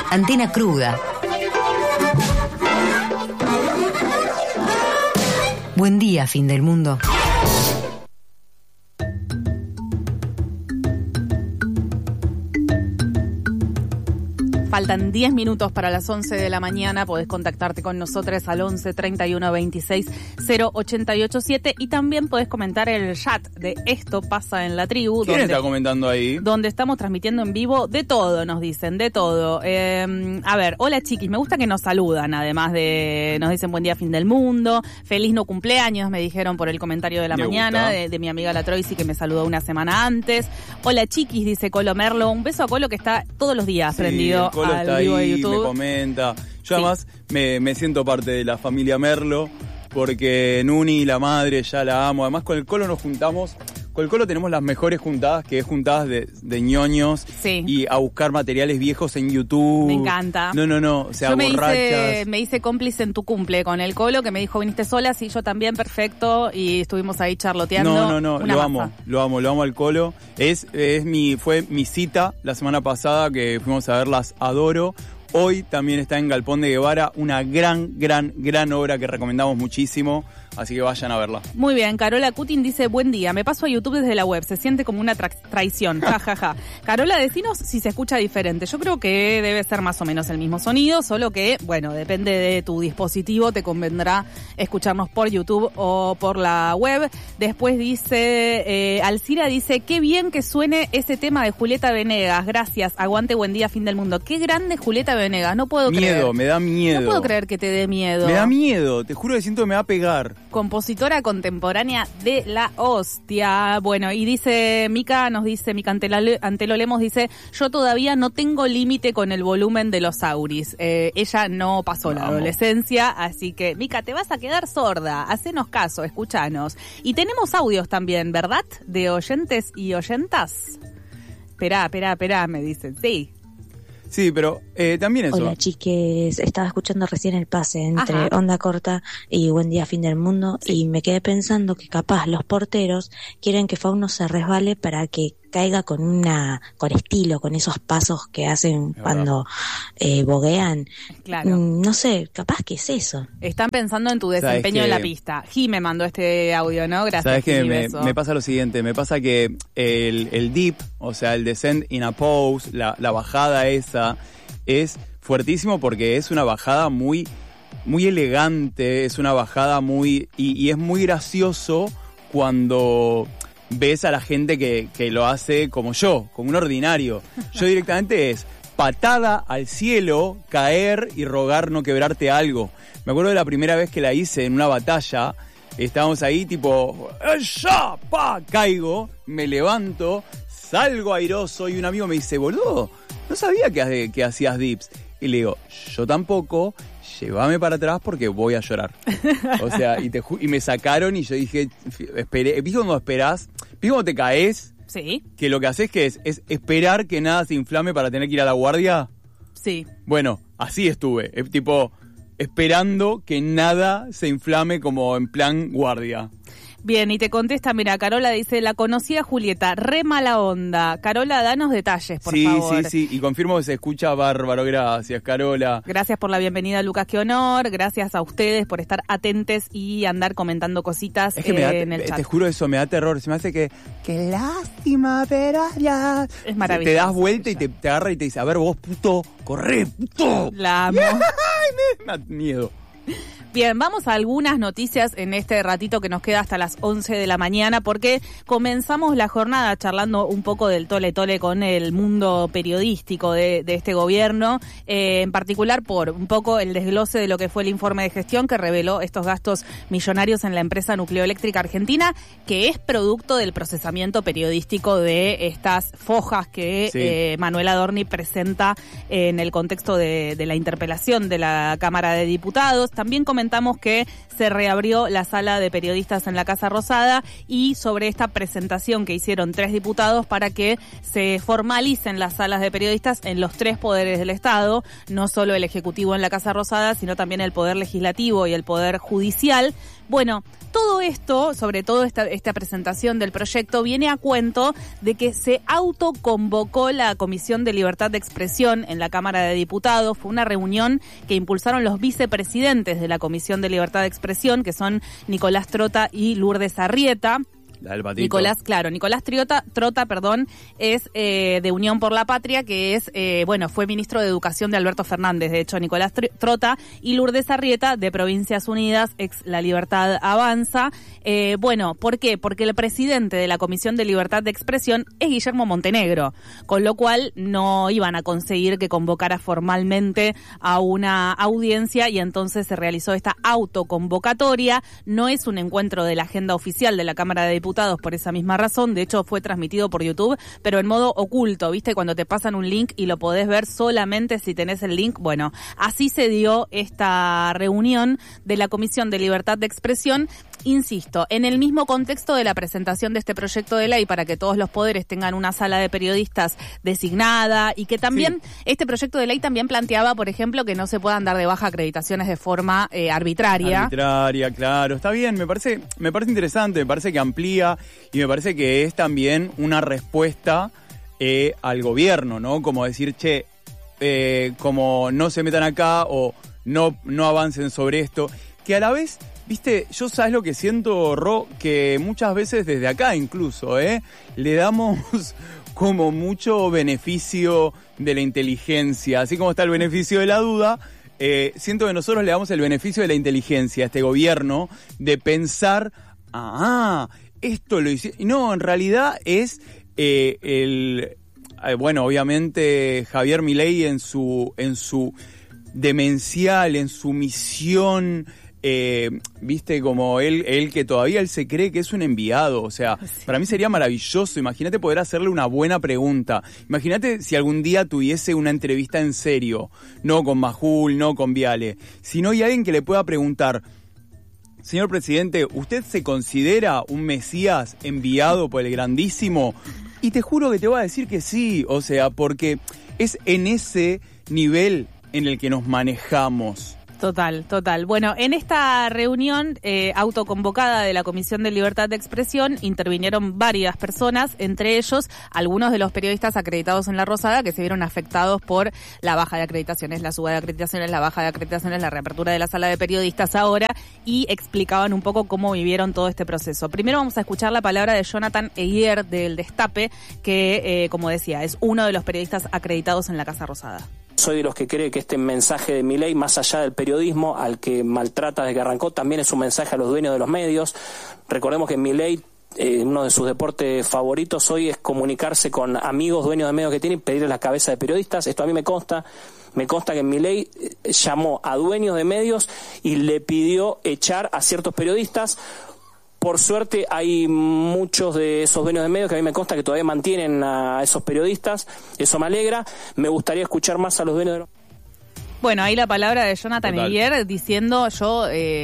Antena cruda. Buen día, fin del mundo. Faltan 10 minutos para las 11 de la mañana. Podés contactarte con nosotros al 11 31 26 0887 y también podés comentar el chat de Esto Pasa en la Tribu. ¿Quién está comentando ahí? Donde estamos transmitiendo en vivo de todo, nos dicen, de todo. A ver, hola chiquis, me gusta que nos saludan, además de, nos dicen buen día, fin del mundo, feliz no cumpleaños, me dijeron por el comentario de la mañana de mi amiga la Troisi que me saludó una semana antes. Hola chiquis, dice Colo Merlo, un beso a Colo que está todos los días prendido. Colo está ahí, de YouTube. me comenta. Yo además me siento parte de la familia Merlo, porque Nuni, la madre, ya la amo. Además con el Colo nos juntamos, con el Colo tenemos las mejores juntadas, que es juntadas de ñoños y a buscar materiales viejos en YouTube. Me encanta. No, o sea, yo borrachas. me hice cómplice en tu cumple con el Colo, que me dijo, viniste sola, sí, yo también, perfecto, y estuvimos ahí charloteando. No, lo amo al Colo. Fue mi cita la semana pasada, que fuimos a ver Las Adoro. Hoy también está en Galpón de Guevara, una gran obra que recomendamos muchísimo, así que vayan a verla. Muy bien, Carola Cutin dice, buen día, me paso a YouTube desde la web, se siente como una traición, jajaja. Carola, decinos si se escucha diferente. Yo creo que debe ser más o menos el mismo sonido, solo que, bueno, depende de tu dispositivo, te convendrá escucharnos por YouTube o por la web. Después dice, Alcira dice, qué bien que suene ese tema de Julieta Venegas, gracias, aguante, buen día, fin del mundo. Qué grande Julieta Venegas, no puedo creer. Me da miedo. No puedo creer que te dé miedo. Me da miedo, te juro que siento que me va a pegar. Compositora contemporánea de la hostia. Bueno, y dice Mica Antelo Lemos dice, yo todavía no tengo límite con el volumen de los auris. Ella no pasó la adolescencia, así que Mica, te vas a quedar sorda. Hacenos caso, escuchanos. Y tenemos audios también, ¿verdad? De oyentes y oyentas. Esperá, me dicen. Sí, pero también eso. Hola chiques, estaba escuchando recién el pase entre Onda Corta y Buen Día Fin del Mundo y me quedé pensando que capaz los porteros quieren que Fauno se resbale para que caiga con estilo, con esos pasos que hacen cuando boguean. Claro. No sé, capaz que es eso. Están pensando en tu desempeño en la pista. Ji me mandó este audio, ¿no? Gracias. Sabes que me pasa lo siguiente, me pasa que el dip, o sea, el descent in a pose, la bajada esa, es fuertísimo porque es una bajada muy elegante, es una bajada y es muy gracioso cuando ves a la gente que lo hace como yo, como un ordinario. Yo directamente es patada al cielo, caer y rogar no quebrarte algo. Me acuerdo de la primera vez que la hice en una batalla, estábamos ahí tipo, ¡ya! ¡Pa! Caigo, me levanto, salgo airoso y un amigo me dice, boludo, no sabía que hacías dips. Y le digo, yo tampoco, llévame para atrás porque voy a llorar. O sea, y me sacaron y yo dije, esperé, ¿viste cuando esperás? ¿Viste cuando te caes? Sí. Que lo que haces es esperar que nada se inflame para tener que ir a la guardia. Sí. Bueno, así estuve, tipo esperando que nada se inflame como en plan guardia. Bien, y te contesta, mira, Carola dice, la conocí a Julieta, re mala onda. Carola, danos detalles, por favor. Sí, y confirmo que se escucha bárbaro, gracias, Carola. Gracias por la bienvenida, Lucas, qué honor. Gracias a ustedes por estar atentos y andar comentando cositas es que en el chat. Te juro, eso me da terror, se me hace que qué lástima, pero ya. Es maravilloso. Te das vuelta y te agarra y te dice, a ver vos, puto, corre, puto. La amo. Ay, me da miedo. Bien, vamos a algunas noticias en este ratito que nos queda hasta las 11 de la mañana, porque comenzamos la jornada charlando un poco del tole con el mundo periodístico de este gobierno, en particular por un poco el desglose de lo que fue el informe de gestión que reveló estos gastos millonarios en la empresa nucleoeléctrica argentina, que es producto del procesamiento periodístico de estas fojas que Manuel Adorni presenta en el contexto de la interpelación de la Cámara de Diputados. También comentamos que se reabrió la sala de periodistas en la Casa Rosada y sobre esta presentación que hicieron 3 diputados para que se formalicen las salas de periodistas en los 3 poderes del Estado, no solo el Ejecutivo en la Casa Rosada, sino también el Poder Legislativo y el Poder Judicial, Bueno, todo esto, sobre todo esta presentación del proyecto, viene a cuento de que se autoconvocó la Comisión de Libertad de Expresión en la Cámara de Diputados. Fue una reunión que impulsaron los vicepresidentes de la Comisión de Libertad de Expresión, que son Nicolás Trota y Lourdes Arrieta. La del patito. Nicolás Trota, es de Unión por la Patria, que es, fue ministro de Educación de Alberto Fernández, de hecho, Nicolás Trota, y Lourdes Arrieta, de Provincias Unidas, ex La Libertad Avanza. ¿Por qué? Porque el presidente de la Comisión de Libertad de Expresión es Guillermo Montenegro, con lo cual no iban a conseguir que convocara formalmente a una audiencia, y entonces se realizó esta autoconvocatoria. No es un encuentro de la agenda oficial de la Cámara de Diputados por esa misma razón. De hecho, fue transmitido por YouTube, pero en modo oculto, ¿viste? Cuando te pasan un link y lo podés ver solamente si tenés el link. Bueno, así se dio esta reunión de la Comisión de Libertad de Expresión, insisto, en el mismo contexto de la presentación de este proyecto de ley para que todos los poderes tengan una sala de periodistas designada, y que también este proyecto de ley también planteaba, por ejemplo, que no se puedan dar de baja acreditaciones de forma arbitraria. Arbitraria, claro. Está bien, me parece interesante, me parece que amplía, y me parece que es también una respuesta al gobierno, ¿no? Como decir, como no se metan acá o no avancen sobre esto, que a la vez, viste, yo sabes lo que siento, Ro, que muchas veces desde acá incluso, le damos como mucho beneficio de la inteligencia, así como está el beneficio de la duda. Siento que nosotros le damos el beneficio de la inteligencia a este gobierno de pensar, esto lo hice. No, en realidad es obviamente Javier Milei en su demencial, en su misión, viste, como él que todavía él se cree que es un enviado. O sea, sí. Para mí sería maravilloso. Imagínate poder hacerle una buena pregunta. Imagínate si algún día tuviese una entrevista en serio, no con Majul, no con Viale, sino hay alguien que le pueda preguntar: señor presidente, ¿usted se considera un mesías enviado por el grandísimo? Y te juro que te va a decir que sí, o sea, porque es en ese nivel en el que nos manejamos. Total. Bueno, en esta reunión autoconvocada de la Comisión de Libertad de Expresión intervinieron varias personas, entre ellos algunos de los periodistas acreditados en La Rosada, que se vieron afectados por la baja de acreditaciones, la suba de acreditaciones, la baja de acreditaciones, la reapertura de la sala de periodistas ahora, y explicaban un poco cómo vivieron todo este proceso. Primero vamos a escuchar la palabra de Jonathan Eguier del Destape, que, como decía, es uno de los periodistas acreditados en la Casa Rosada. Soy de los que cree que este mensaje de Milei, más allá del periodismo, al que maltrata desde que arrancó, también es un mensaje a los dueños de los medios. Recordemos que Milei, uno de sus deportes favoritos hoy es comunicarse con amigos dueños de medios que tienen y pedirles la cabeza de periodistas. Esto a mí me consta que Milei llamó a dueños de medios y le pidió echar a ciertos periodistas. Por suerte hay muchos de esos dueños de medios que a mí me consta que todavía mantienen a esos periodistas. Eso me alegra. Me gustaría escuchar más a los dueños de los... Bueno, ahí la palabra de Jonathan Eguier diciendo: yo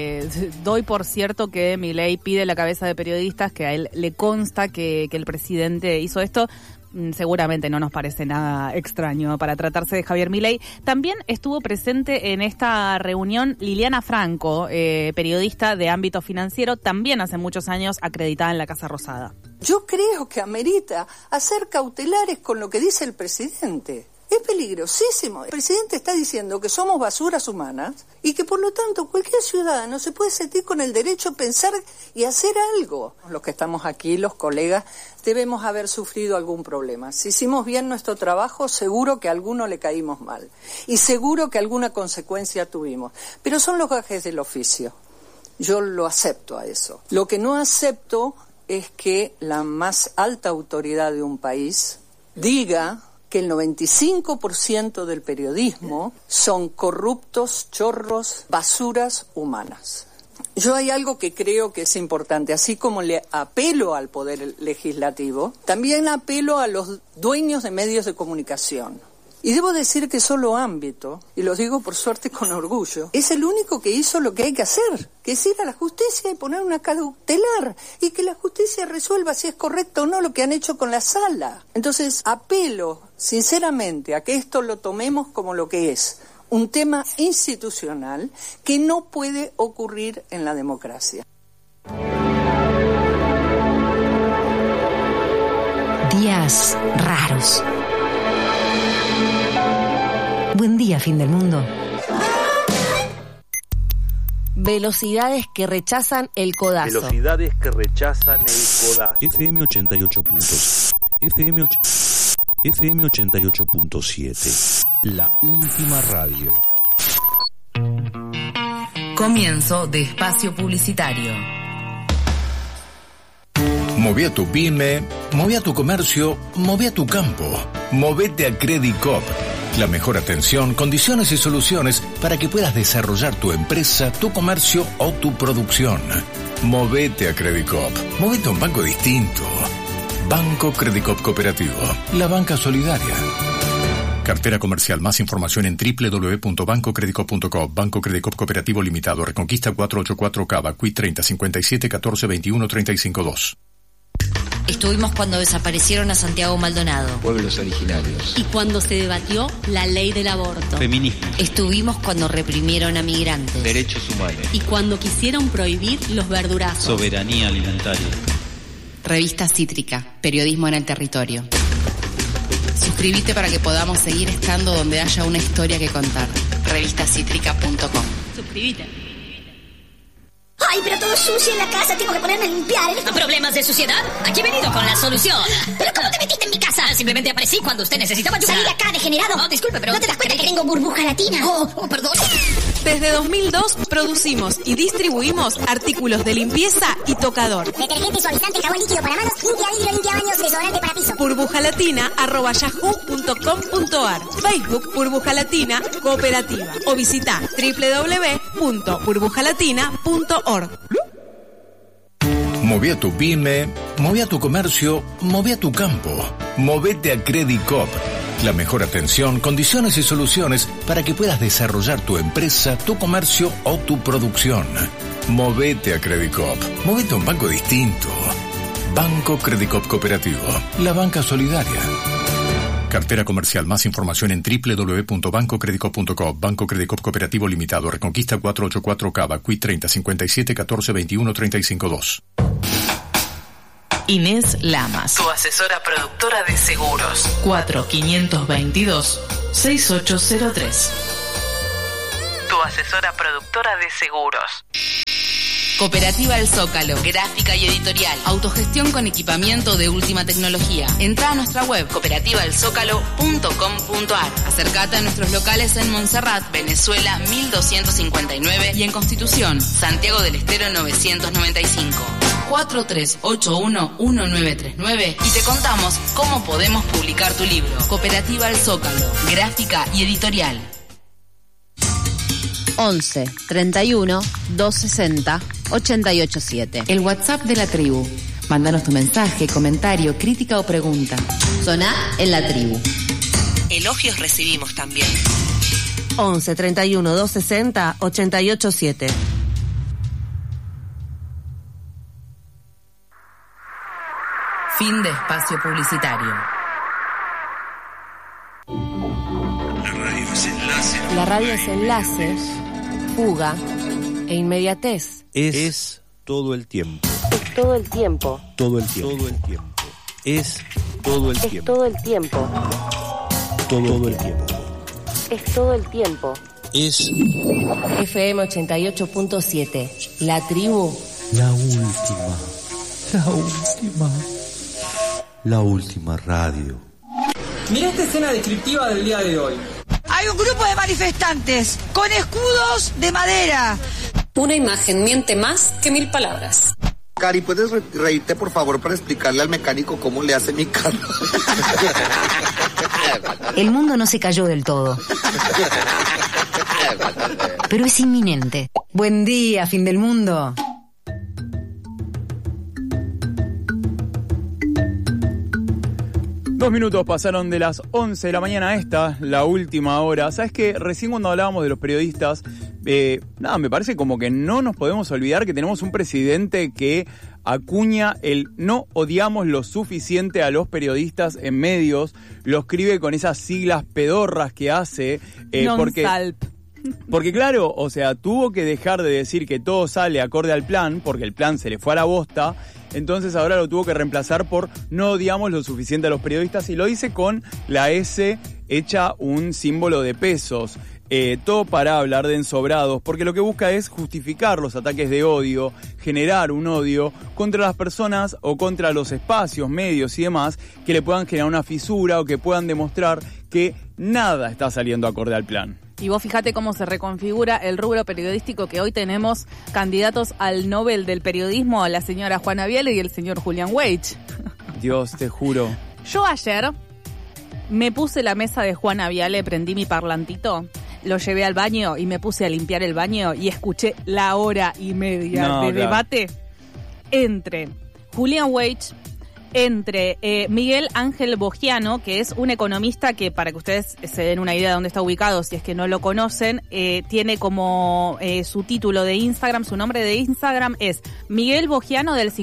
doy por cierto que Milei pide la cabeza de periodistas, que a él le consta que el presidente hizo esto. Seguramente no nos parece nada extraño para tratarse de Javier Milei. También estuvo presente en esta reunión Liliana Franco, periodista de ámbito financiero, también hace muchos años acreditada en la Casa Rosada. Yo creo que amerita hacer cautelares con lo que dice el presidente. Es peligrosísimo. El presidente está diciendo que somos basuras humanas y que por lo tanto cualquier ciudadano se puede sentir con el derecho a pensar y hacer algo. Los que estamos aquí, los colegas, debemos haber sufrido algún problema. Si hicimos bien nuestro trabajo, seguro que a alguno le caímos mal y seguro que alguna consecuencia tuvimos. Pero son los gajes del oficio. Yo lo acepto a eso. Lo que no acepto es que la más alta autoridad de un país diga que el 95% del periodismo son corruptos, chorros, basuras humanas. Yo hay algo que creo que es importante, así como le apelo al Poder Legislativo, también apelo a los dueños de medios de comunicación. Y debo decir que solo Ámbito, y lo digo por suerte con orgullo, es el único que hizo lo que hay que hacer, que es ir a la justicia y poner una cautelar, y que la justicia resuelva si es correcto o no lo que han hecho con la sala. Entonces, apelo sinceramente a que esto lo tomemos como lo que es, un tema institucional que no puede ocurrir en la democracia. días raros. Buen día, fin del mundo. Velocidades que rechazan el codazo. Velocidades que rechazan el codazo. FM 88 puntos. FM 88.7. La última radio. Comienzo de espacio publicitario. Moví a tu pyme, moví a tu comercio, moví a tu campo. Movete a Credit Coop. La mejor atención, condiciones y soluciones para que puedas desarrollar tu empresa, tu comercio o tu producción. Movete a Credit Coop. Movete a un banco distinto. Banco Credit Coop Cooperativo. La banca solidaria. Cartera comercial. Más información en www.bancocreditcoop.com. Banco Credit Coop Cooperativo Limitado. Reconquista 484 Cava. Qui 30 57 14 21 35 2. Estuvimos cuando desaparecieron a Santiago Maldonado. Pueblos originarios. Y cuando se debatió la ley del aborto. Feminismo. Estuvimos cuando reprimieron a migrantes. Derechos humanos. Y cuando quisieron prohibir los verdurazos. Soberanía alimentaria. Revista Cítrica, periodismo en el territorio. Suscríbete para que podamos seguir estando donde haya una historia que contar. Revistacítrica.com. Suscríbete. Ay, pero todo sucio en la casa, tengo que ponerme a limpiar. ¿Problemas de suciedad? Aquí he venido con la solución. ¿Pero cómo te metiste en mi casa? Simplemente aparecí cuando usted necesitaba ayuda. Salí de acá, degenerado. No, disculpe, pero... ¿No te das cuenta que tengo burbuja latina? Oh, perdón. Desde 2002 producimos y distribuimos artículos de limpieza y tocador. Detergente, suavizante, jabón líquido para manos, limpia vidrio, limpia baños, desodorante para piso. burbujalatina@yahoo.com.ar. Facebook Burbuja Latina Cooperativa. O visita www.burbujalatina.org. Moví a tu pyme, moví a tu comercio, moví a tu campo. Movete a Credit Coop. La mejor atención, condiciones y soluciones para que puedas desarrollar tu empresa, tu comercio o tu producción. Movete a Credit Coop. Movete a un banco distinto. Banco Credit Coop Cooperativo. La banca solidaria. Cartera comercial. Más información en www.bancocreditcoop.com. Banco Credit Coop Cooperativo Limitado. Reconquista 484 Cava. Qui 30 57 14 21 35 2. Inés Lamas, tu asesora productora de seguros. 4522-6803. Tu asesora productora de seguros. Cooperativa El Zócalo, gráfica y editorial, autogestión con equipamiento de última tecnología. Entra a nuestra web cooperativaelzócalo.com.ar. Acércate a nuestros locales en Montserrat, Venezuela 1259 y en Constitución, Santiago del Estero 995. 4381-1939 y te contamos cómo podemos publicar tu libro. Cooperativa El Zócalo, gráfica y editorial. 11 31 260 887. El WhatsApp de la tribu. Mándanos tu mensaje, comentario, crítica o pregunta. Soná en la tribu. Elogios recibimos también. 11 31 260 887. Fin de espacio publicitario. La radio es enlace, fuga e inmediatez. Es todo el tiempo. Es todo el tiempo. Todo el tiempo. Todo el tiempo. Es todo el tiempo. Todo el tiempo. Todo el tiempo. Es todo el tiempo. Es FM 88.7. La tribu. La última. La última. La última radio. Mira esta escena descriptiva del día de hoy. Hay un grupo de manifestantes con escudos de madera. Una imagen miente más que 1000 palabras. Cari, ¿puedes reírte por favor para explicarle al mecánico cómo le hace mi carro? El mundo no se cayó del todo, pero es inminente. Buen día, fin del mundo. Dos minutos pasaron de las 11 de la mañana, esta, la última hora. ¿Sabes qué? Recién cuando hablábamos de los periodistas, me parece como que no nos podemos olvidar que tenemos un presidente que acuña el no odiamos lo suficiente a los periodistas en medios, lo escribe con esas siglas pedorras que hace. Porque claro, o sea, tuvo que dejar de decir que todo sale acorde al plan, porque el plan se le fue a la bosta, entonces ahora lo tuvo que reemplazar por no odiamos lo suficiente a los periodistas, y lo hice con la S hecha un símbolo de pesos. Todo para hablar de ensobrados, porque lo que busca es justificar los ataques de odio, generar un odio contra las personas o contra los espacios, medios y demás que le puedan generar una fisura o que puedan demostrar que nada está saliendo acorde al plan. Y vos fíjate cómo se reconfigura el rubro periodístico, que hoy tenemos candidatos al Nobel del Periodismo, a la señora Juana Viale y el señor Julian Weich. Dios, te juro. Yo ayer me puse la mesa de Juana Viale, prendí mi parlantito, lo llevé al baño y me puse a limpiar el baño y escuché la hora y media de debate entre Julian Weich, entre Miguel Ángel Bogiano, que es un economista que, para que ustedes se den una idea de dónde está ubicado, si es que no lo conocen, tiene como su título de Instagram, su nombre de Instagram es Miguel Bogiano del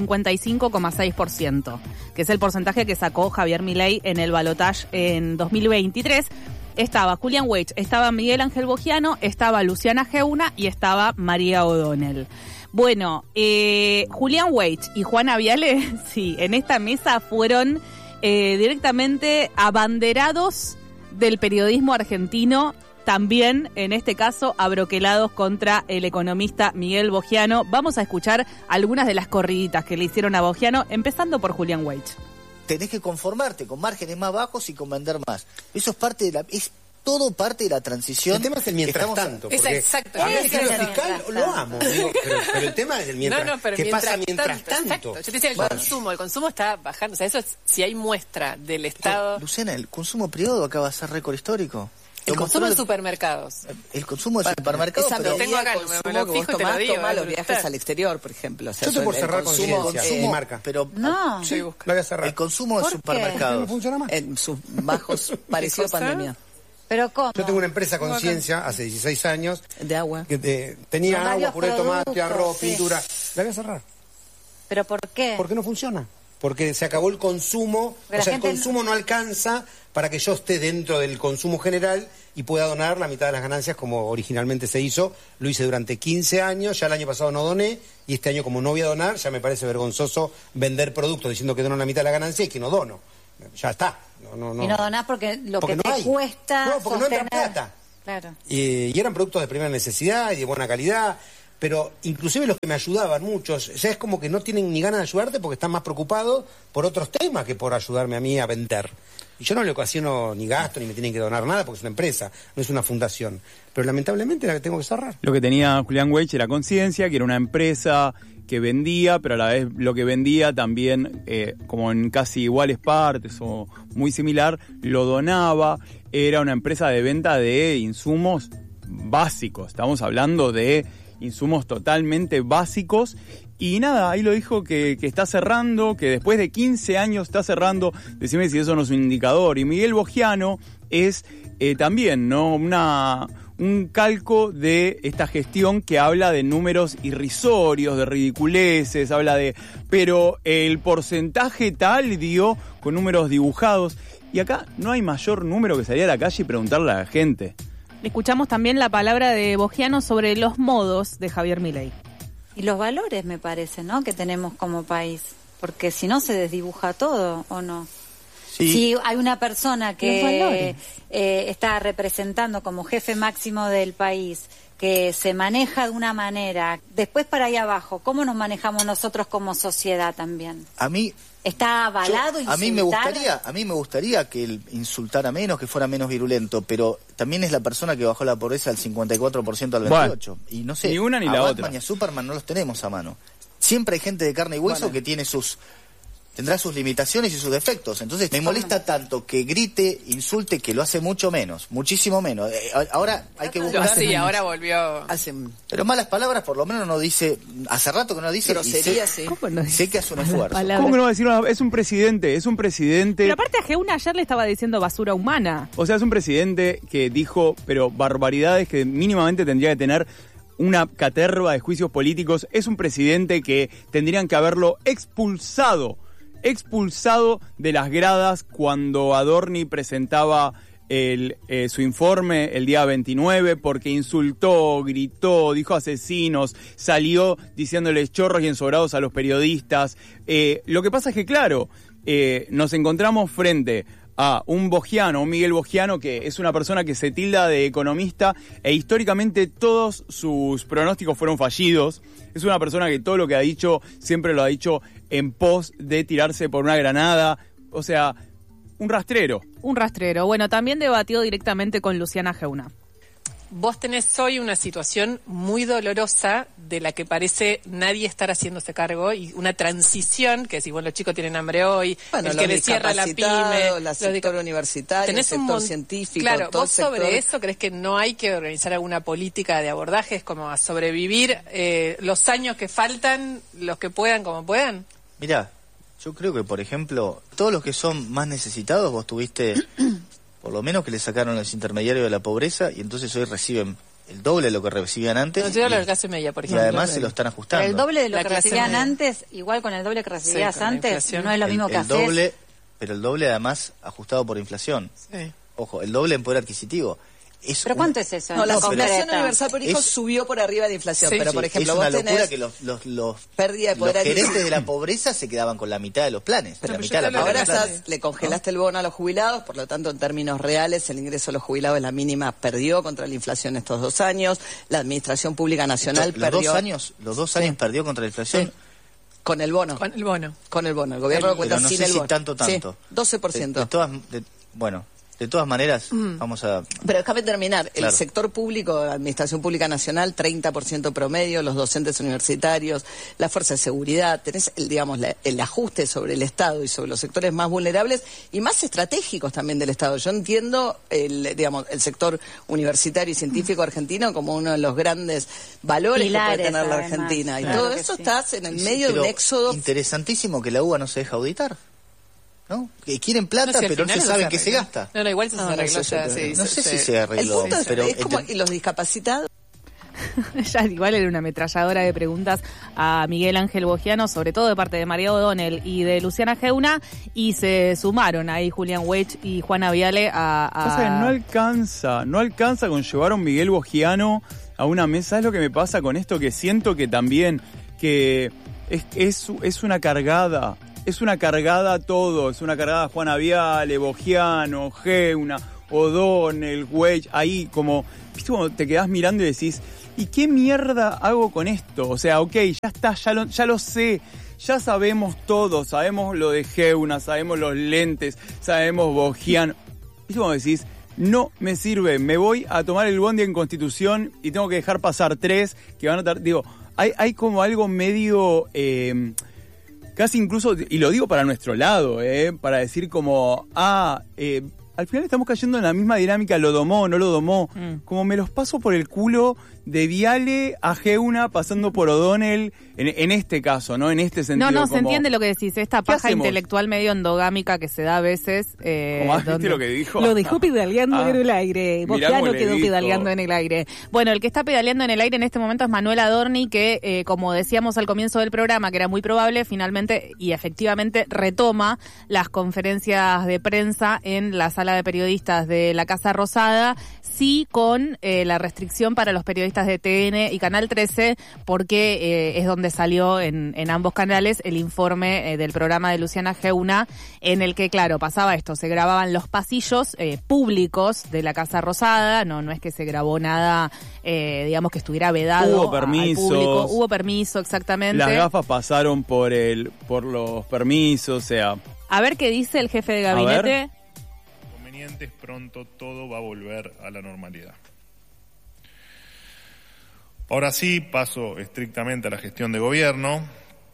55,6%, que es el porcentaje que sacó Javier Milei en el balotaje en 2023. Estaba Julian Weich, estaba Miguel Ángel Bogiano, estaba Luciana Geuna y estaba María O'Donnell. Bueno, Julian Weich y Juana Viale, sí, en esta mesa fueron directamente abanderados del periodismo argentino, también en este caso abroquelados contra el economista Miguel Bogiano. Vamos a escuchar algunas de las corriditas que le hicieron a Bogiano, empezando por Julian Weich. Tenés que conformarte con márgenes más bajos y con vender más. Eso es parte de es todo parte de la transición. El tema es el mientras tanto. Es exacto. A mí el fiscal lo amo, digo, pero el tema es el mientras. ¿Qué pasa mientras tanto? Yo te decía, el consumo está bajando. O sea, eso es, si hay muestra del Estado. Luciana, el consumo privado acaba de ser récord histórico. El consumo en supermercados. El consumo de supermercados, pero tengo acá, me lo fijo, toma los viajes al exterior, por ejemplo. O sea, yo estoy por cerrar conciencia de marca. Pero no, sí, lo voy a cerrar. El consumo de supermercados no funciona más. En sus bajos parecido a pandemia. ¿Pero cómo? Yo tengo una empresa Conciencia hace 16 años. De agua. Que tenía agua, puré de tomate, arroz, pintura. La voy a cerrar. ¿Pero por qué? Porque no funciona. Porque se acabó el consumo. O sea, el consumo no alcanza para que yo esté dentro del consumo general y pueda donar la mitad de las ganancias como originalmente se hizo. Lo hice durante 15 años, ya el año pasado no doné, y este año, como no voy a donar, ya me parece vergonzoso vender productos diciendo que dono la mitad de la ganancia y que no dono. Ya está. No. Y no donás porque no te hay. Cuesta no, porque sostener. No entra plata. Claro. Y eran productos de primera necesidad y de buena calidad, pero inclusive los que me ayudaban, muchos, ya es como que no tienen ni ganas de ayudarte porque están más preocupados por otros temas que por ayudarme a mí a vender. Y yo no le ocasiono ni gasto ni me tienen que donar nada porque es una empresa, no es una fundación. Pero lamentablemente la que tengo que cerrar. Lo que tenía Julian Weich era Conciencia, que era una empresa que vendía, pero a la vez lo que vendía también, como en casi iguales partes o muy similar, lo donaba. Era una empresa de venta de insumos básicos. Estamos hablando de insumos totalmente básicos. Y nada, ahí lo dijo que está cerrando, que después de 15 años está cerrando. Decime si eso no es un indicador. Y Miguel Bogiano es también, ¿no?, un calco de esta gestión que habla de números irrisorios, de ridiculeces, habla de... Pero el porcentaje tal dio con números dibujados. Y acá no hay mayor número que salir a la calle y preguntarle a la gente. Escuchamos también la palabra de Bogiano sobre los modos de Javier Milei. Y los valores, me parece, ¿no?, que tenemos como país. Porque si no se desdibuja todo, ¿o no? Sí. Si hay una persona que está representando como jefe máximo del país, que se maneja de una manera, después para ahí abajo, ¿cómo nos manejamos nosotros como sociedad también? A mí... ¿Está avalado insultar? A mí me gustaría que él insultara menos, que fuera menos virulento, pero también es la persona que bajó la pobreza del 54% al 28%. Bueno, y no sé, ni una ni la Batman otra. Ni a Superman no los tenemos a mano. Siempre hay gente de carne y hueso que tiene tendrá sus limitaciones y sus defectos. Entonces me molesta tanto que grite, insulte, que lo hace mucho menos, muchísimo menos. Ahora hay que buscar... Sí, ahora volvió... Pero malas palabras por lo menos no dice, hace rato que no dice, grosería, sí. Sé que hace un esfuerzo. ¿Cómo que no va a decir una? Es un presidente. Pero aparte a Geuna ayer le estaba diciendo basura humana. O sea, es un presidente que dijo, pero barbaridades que mínimamente tendría que tener una caterva de juicios políticos. Es un presidente que tendrían que haberlo expulsado de las gradas cuando Adorni presentaba su informe el día 29 porque insultó, gritó, dijo asesinos, salió diciéndoles chorros y ensobrados a los periodistas. Lo que pasa es que, claro, nos encontramos frente a un Bogiano, un Miguel Bogiano, que es una persona que se tilda de economista e históricamente todos sus pronósticos fueron fallidos. Es una persona que todo lo que ha dicho siempre lo ha dicho en pos de tirarse por una granada. O sea, un rastrero. Un rastrero. Bueno, también debatió directamente con Luciana Geuna. Vos tenés hoy una situación muy dolorosa de la que parece nadie estar haciéndose cargo y una transición que si bueno, los chicos tienen hambre hoy, bueno, el que le cierra la pyme, el sector universitario, el sector científico. Claro, todo vos sobre eso crees que no hay que organizar alguna política de abordajes como a sobrevivir los años que faltan, los que puedan como puedan. Mirá, yo creo que por ejemplo, todos los que son más necesitados vos tuviste... Por lo menos que le sacaron los intermediarios de la pobreza y entonces hoy reciben el doble de lo que recibían antes. No, yo la clase media, por ejemplo. Y además se lo están ajustando. Pero el doble de lo que recibían antes, igual con el doble que recibías antes, no es lo mismo que haces. Pero el doble además ajustado por inflación. Sí. Ojo, el doble en poder adquisitivo. ¿Pero cuánto es eso? No, la asignación universal por hijo subió por arriba de inflación, sí, pero por ejemplo, es una vos locura tenés que los pérdida de poder gerentes de la pobreza se quedaban con la mitad de los planes. Pero ahora le congelaste el bono a los jubilados, por lo tanto, en términos reales, el ingreso a los jubilados es la mínima, perdió contra la inflación estos 2 años, la Administración Pública Nacional perdió... Los dos años perdió contra la inflación. Sí. Con el bono. Con el bono. Con el bono. El gobierno lo cuenta no sin sé el bono. Tanto. Sí, 12%. De todas maneras, vamos a... Pero déjame terminar. Claro. El sector público, Administración Pública Nacional, 30% promedio, los docentes universitarios, la fuerza de seguridad, tenés el ajuste sobre el Estado y sobre los sectores más vulnerables y más estratégicos también del Estado. Yo entiendo el sector universitario y científico argentino como uno de los grandes valores pilares, que puede tener la además. Argentina. Y Claro todo que eso sí. estás en el medio de un éxodo. Interesantísimo que la UBA no se deja auditar. ¿No? Que quieren plata, No, si pero no se saben qué se gasta. No, igual se arregló ya. No sé si se arregló. El punto pero es como y los discapacitados. Ya igual era una ametralladora de preguntas a Miguel Ángel Bogiano, sobre todo de parte de María O'Donnell y de Luciana Geuna, y se sumaron ahí Julián Weich y Juana Viale O sea, no alcanza con llevar a un Miguel Bogiano a una mesa. Es lo que me pasa con esto, que siento que también que es una cargada. Es una cargada todo, es una cargada Juana Viale, Bogiano, Geuna, O'Donnell, Weich, ahí como, viste, como te quedás mirando y decís, ¿y qué mierda hago con esto? O sea, ok, ya está, ya lo sé, ya sabemos todo, sabemos lo de Geuna, sabemos los lentes, sabemos Bogiano. Viste como decís, no me sirve, me voy a tomar el bondi en Constitución y tengo que dejar pasar 3 que van a estar, digo, hay como algo medio... casi incluso, y lo digo para nuestro lado, para decir como, al final estamos cayendo en la misma dinámica, lo domó, no lo domó, como me los paso por el culo de Viale a Geuna pasando por O'Donnell, en este caso, ¿no? En este sentido. No, como, se entiende lo que decís, esta paja intelectual medio endogámica que se da a veces. ¿Viste lo que dijo? Lo dejó pedaleando en el aire, Bogiano quedó dijo. pedaleando en el aire. Bueno, el que está pedaleando en el aire en este momento es Manuel Adorni, que como decíamos al comienzo del programa, que era muy probable, finalmente y efectivamente retoma las conferencias de prensa en la sala de periodistas de la Casa Rosada, sí con la restricción para los periodistas de TN y Canal 13, porque es donde salió en ambos canales el informe del programa de Luciana Geuna, en el que, claro, pasaba esto, se grababan los pasillos públicos de la Casa Rosada, no es que se grabó nada, digamos, que estuviera vedado al público. Hubo permiso, exactamente. Las gafas pasaron por los permisos, o sea... A ver qué dice el jefe de gabinete. Pronto todo va a volver a la normalidad. Ahora sí, paso estrictamente a la gestión de gobierno,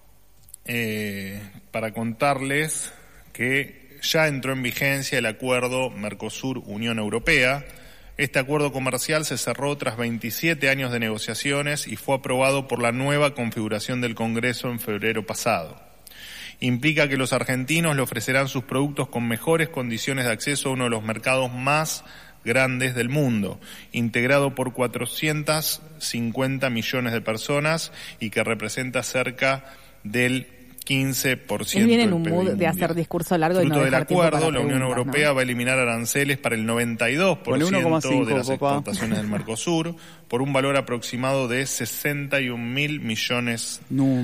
para contarles que ya entró en vigencia el acuerdo Mercosur-Unión Europea. Este acuerdo comercial se cerró tras 27 años de negociaciones y fue aprobado por la nueva configuración del Congreso en febrero pasado. Implica que los argentinos le ofrecerán sus productos con mejores condiciones de acceso a uno de los mercados más grandes del mundo, integrado por 450 millones de personas y que representa cerca del 15% Él viene en un del mood PBI de hacer mundial. discurso largo y no Fruto del dejar tiempo para acuerdo, la Unión preguntas, Europea ¿no? va a eliminar aranceles para el 92% de las exportaciones del Mercosur por un valor aproximado de 61.000 millones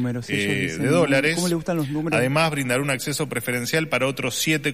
de dólares. ¿Cómo le gustan los números? Además, brindará un acceso preferencial para otro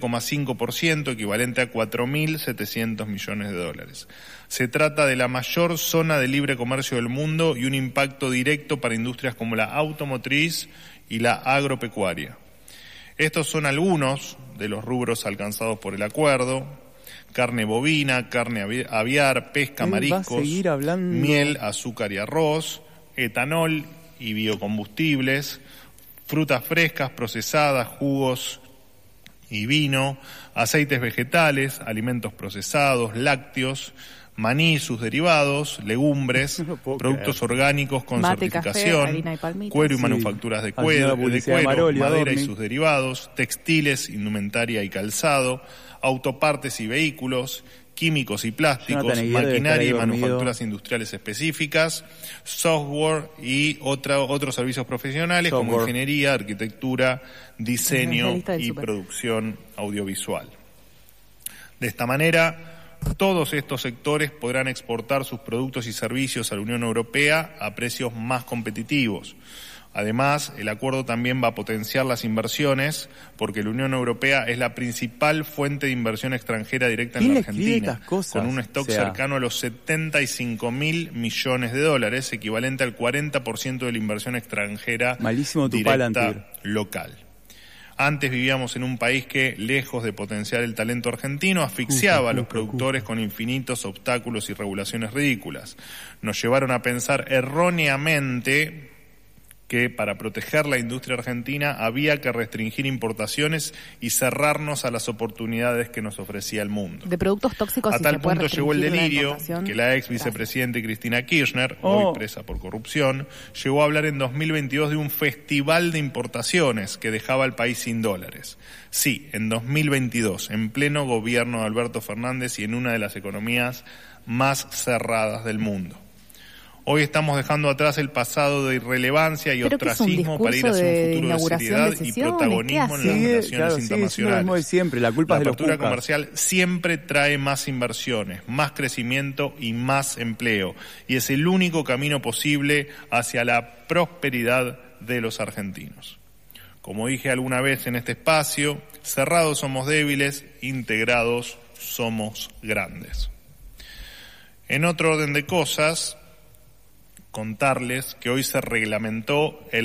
7,5%, equivalente a 4.700 millones de dólares. Se trata de la mayor zona de libre comercio del mundo y un impacto directo para industrias como la automotriz y la agropecuaria. Estos son algunos de los rubros alcanzados por el acuerdo: carne bovina, carne aviar, pesca, mariscos, miel, azúcar y arroz, etanol y biocombustibles, frutas frescas, procesadas, jugos y vino, aceites vegetales, alimentos procesados, lácteos, maní, sus derivados, legumbres, productos orgánicos con certificación, cuero y manufacturas de cuero, madera y sus derivados, textiles, indumentaria y calzado, autopartes y vehículos, químicos y plásticos, maquinaria y manufacturas industriales específicas, software y otros servicios profesionales como ingeniería, arquitectura, diseño y producción audiovisual. De esta manera, todos estos sectores podrán exportar sus productos y servicios a la Unión Europea a precios más competitivos. Además, el acuerdo también va a potenciar las inversiones porque la Unión Europea es la principal fuente de inversión extranjera directa en la Argentina, con un stock cercano a los 75.000 millones de dólares, equivalente al 40% de la inversión extranjera directa local. Antes vivíamos en un país que, lejos de potenciar el talento argentino, asfixiaba a los productores con infinitos obstáculos y regulaciones ridículas. Nos llevaron a pensar erróneamente que para proteger la industria argentina había que restringir importaciones y cerrarnos a las oportunidades que nos ofrecía el mundo. De productos tóxicos. A tal punto llegó el delirio que la ex vicepresidente Cristina Kirchner, hoy presa por corrupción, llegó a hablar en 2022 de un festival de importaciones que dejaba al país sin dólares. Sí, en 2022, en pleno gobierno de Alberto Fernández y en una de las economías más cerradas del mundo. Hoy estamos dejando atrás el pasado de irrelevancia y ostracismo para ir hacia un futuro de seriedad y protagonismo en las relaciones internacionales. Siempre. La culpa es de los apertura comercial siempre trae más inversiones, más crecimiento y más empleo. Y es el único camino posible hacia la prosperidad de los argentinos. Como dije alguna vez en este espacio, cerrados somos débiles, integrados somos grandes. En otro orden de cosas, contarles que hoy se reglamentó el